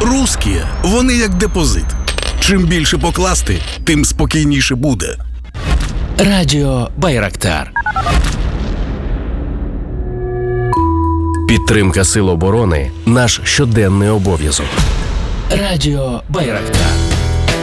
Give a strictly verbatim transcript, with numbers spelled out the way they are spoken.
Русські, вони як депозит. Чим більше покласти, тим спокійніше буде. Радіо Байрактар. Підтримка Сил оборони – наш щоденний обов'язок. Радіо Байрактар.